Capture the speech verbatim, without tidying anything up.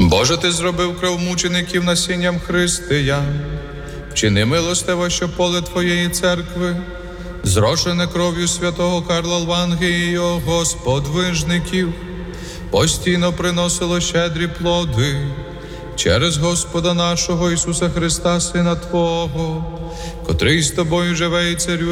Боже, Ти зробив кров мучеників насінням християн. Вчини милостиво, що поле Твоєї церкви, зрошене кров'ю святого Карла Лванги і його сподвижників, постійно приносило щедрі плоди через Господа нашого Ісуса Христа, Сина Твого, котрий з Тобою живе і царює